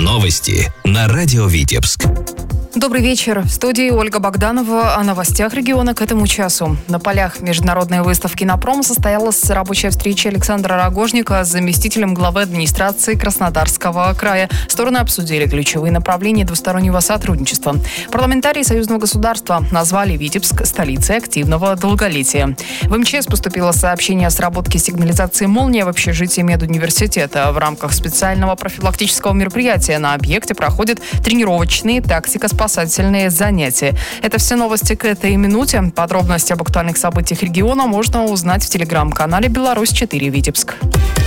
Новости на радио Витебск. Добрый вечер. В студии Ольга Богданова о новостях региона к этому часу. На полях международной выставки «Инопром» состоялась рабочая встреча Александра Рогожника с заместителем главы администрации Краснодарского края. Стороны обсудили ключевые направления двустороннего сотрудничества. Парламентарии союзного государства назвали Витебск столицей активного долголетия. В МЧС поступило сообщение о сработке сигнализации «Молния» в общежитии медуниверситета. В рамках специального профилактического мероприятия на объекте проходят тренировочные тактико-спасательные занятия. Это все новости к этой минуте. Подробности об актуальных событиях региона можно узнать в телеграм-канале «Беларусь-4 Витебск».